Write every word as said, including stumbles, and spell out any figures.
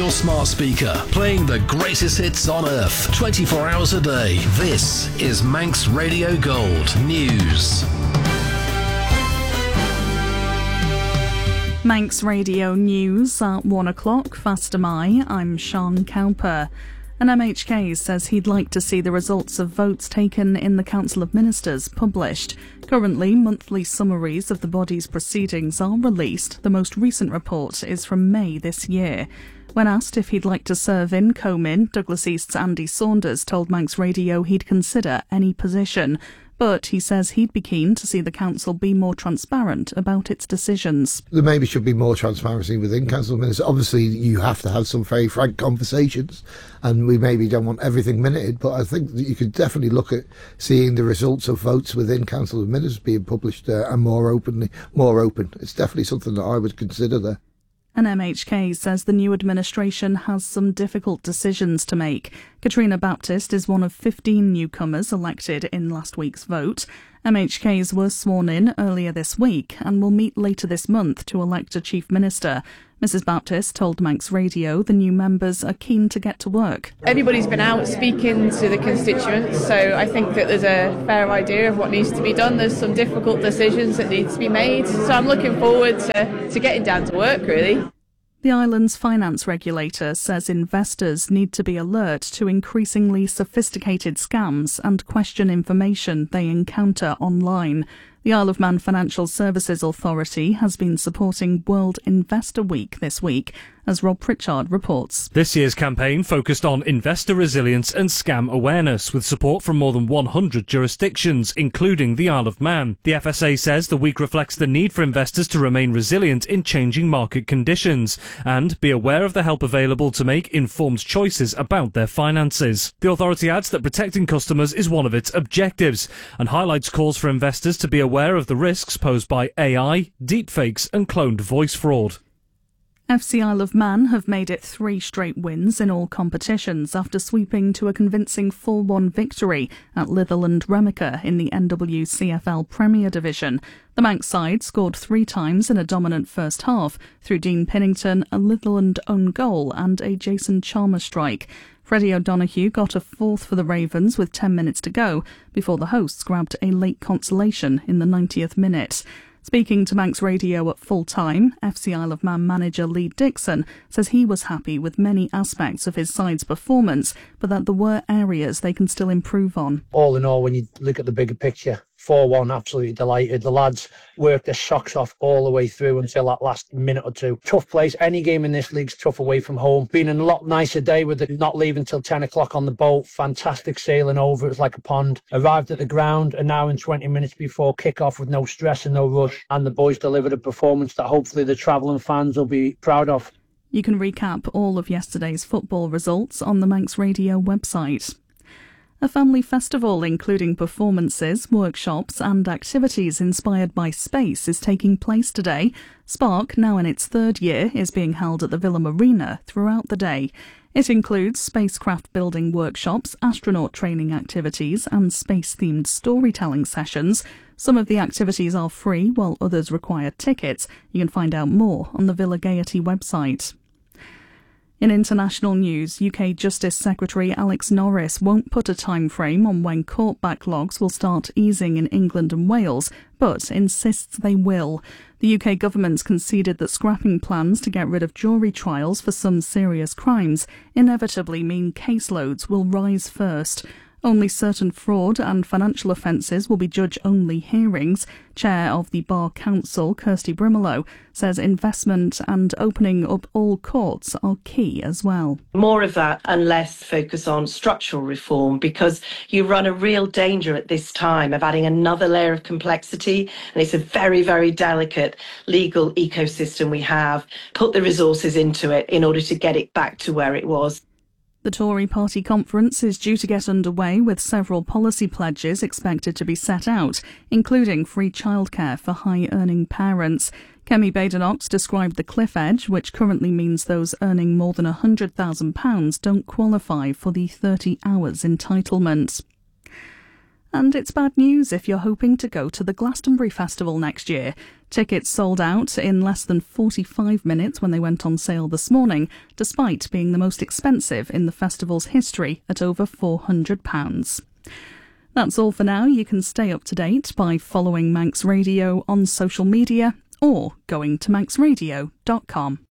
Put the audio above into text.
your smart speaker, playing the greatest hits on earth, twenty-four hours a day. This is Manx Radio Gold News. Manx Radio News at one o'clock. Fast am I. I'm Sean Cowper. An M H K says he'd like to see the results of votes taken in the Council of Ministers published. Currently, monthly summaries of the body's proceedings are released. The most recent report is from May this year. When asked if he'd like to serve in Comyn, Douglas East's Andy Saunders told Manx Radio he'd consider any position. But he says he'd be keen to see the council be more transparent about its decisions. There maybe should be more transparency within council ministers. Obviously, you have to have some very frank conversations, and we maybe don't want everything minuted, but I think that you could definitely look at seeing the results of votes within council of ministers being published uh, and more openly, more open. It's definitely something that I would consider there. An M H K says the new administration has some difficult decisions to make. Katrina Baptist is one of fifteen newcomers elected in last week's vote. M H Ks were sworn in earlier this week and will meet later this month to elect a Chief Minister. Missus Baptist told Manx Radio the new members are keen to get to work. Everybody's been out speaking to the constituents, so I think that there's a fair idea of what needs to be done. There's some difficult decisions that need to be made, so I'm looking forward to, to getting down to work, really. The island's finance regulator says investors need to be alert to increasingly sophisticated scams and question information they encounter online. The Isle of Man Financial Services Authority has been supporting World Investor Week this week, as Rob Pritchard reports. This year's campaign focused on investor resilience and scam awareness, with support from more than one hundred jurisdictions, including the Isle of Man. The F S A says the week reflects the need for investors to remain resilient in changing market conditions and be aware of the help available to make informed choices about their finances. The authority adds that protecting customers is one of its objectives and highlights calls for investors to be aware of the risks posed by A I, deepfakes and cloned voice fraud. F C Isle of Man have made it three straight wins in all competitions after sweeping to a convincing four one victory at Litherland Remica in the N W C F L Premier Division. The Manx side scored three times in a dominant first half through Dean Pinnington, a Litherland own goal and a Jason Chalmers strike. Freddie O'Donoghue got a fourth for the Ravens with ten minutes to go before the hosts grabbed a late consolation in the ninetieth minute. Speaking to Manx Radio at full time, F C Isle of Man manager Lee Dixon says he was happy with many aspects of his side's performance, but that there were areas they can still improve on. All in all, when you look at the bigger picture, four one, absolutely delighted. The lads worked their socks off all the way through until that last minute or two. Tough place. Any game in this league's tough away from home. Been a lot nicer day with it not leaving till ten o'clock on the boat. Fantastic sailing over. It was like a pond. Arrived at the ground an hour and twenty minutes before kick-off with no stress and no rush. And the boys delivered a performance that hopefully the travelling fans will be proud of. You can recap all of yesterday's football results on the Manx Radio website. A family festival including performances, workshops and activities inspired by space is taking place today. Spark, now in its third year, is being held at the Villa Marina throughout the day. It includes spacecraft building workshops, astronaut training activities and space-themed storytelling sessions. Some of the activities are free while others require tickets. You can find out more on the Villa Gaiety website. In international news, U K Justice Secretary Alex Norris won't put a time frame on when court backlogs will start easing in England and Wales, but insists they will. The U K government's conceded that scrapping plans to get rid of jury trials for some serious crimes inevitably mean caseloads will rise first. Only certain fraud and financial offences will be judge-only hearings. Chair of the Bar Council, Kirsty Brimelow, says investment and opening up all courts are key as well. More of that and less focus on structural reform, because you run a real danger at this time of adding another layer of complexity, and it's a very, very delicate legal ecosystem we have. Put the resources into it in order to get it back to where it was. The Tory party conference is due to get underway with several policy pledges expected to be set out, including free childcare for high-earning parents. Kemi Badenoch described the cliff edge, which currently means those earning more than one hundred thousand pounds don't qualify for the thirty hours entitlement. And it's bad news if you're hoping to go to the Glastonbury Festival next year. Tickets sold out in less than forty-five minutes when they went on sale this morning, despite being the most expensive in the festival's history at over four hundred pounds. That's all for now. You can stay up to date by following Manx Radio on social media or going to manx radio dot com.